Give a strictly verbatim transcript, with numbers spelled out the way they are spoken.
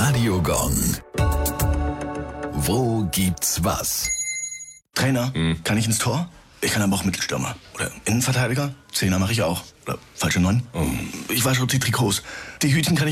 Radio Gong. Wo gibt's was? Trainer, hm. kann ich ins Tor? Ich kann aber auch Mittelstürmer. Oder Innenverteidiger? Zehner mache ich auch. Oder falsche Neun? Oh. Ich wasche auch die Trikots. Die Hütchen kann ich